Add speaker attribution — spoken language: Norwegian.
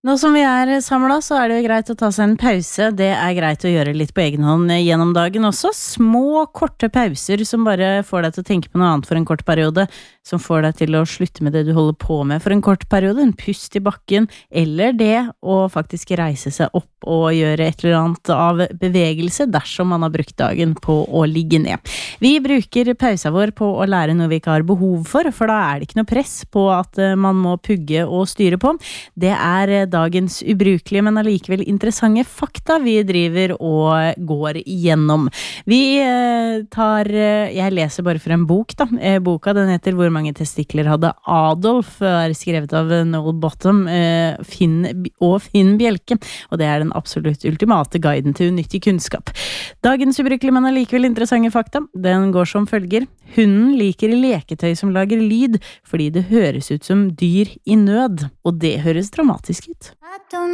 Speaker 1: Nå som vi samlet, så det jo greit å ta seg en pause. Det greit å gjøre litt på egen hånd gjennom dagen også. Små, korte pauser som bare får deg til å tenke på noe annet for en kort periode, som får deg til å slutte med det du holder på med for en kort periode, en pust i bakken, eller det å faktisk reise seg opp og gjøre et eller annet av bevegelse dersom man har brukt dagen på å ligge ned. Vi bruker pausa vår på å lære noe vi ikke har behov for da det ikke noe press på at man må pugge og styre på. Det dagens ubrukelige, men allikevel interessante fakta vi driver og går igjennom. Jeg leser bare fra en bok da. Boka den heter Hvor mange testikler hadde Adolf, skrevet av Noel Bottom, Finn Bjelke, og det den absolutt ultimate guiden til unyttig kunnskap. Dagens ubrukelige, men allikevel interessante fakta, den går som følger. Hunden liker leketøy som lager lyd, fordi det høres ut som dyr i nød, og det høres dramatisk ut.